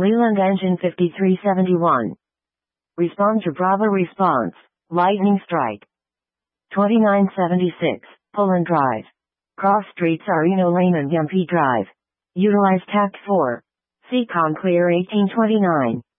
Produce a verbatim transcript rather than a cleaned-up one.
Leland engine fifty-three seventy-one. Respond to Bravo response. Lightning strike. twenty-nine seventy-six, Pullen Drive. Cross streets Areno Lane and Yumpi Drive. Utilize tact four. Seacon clear eighteen twenty-nine.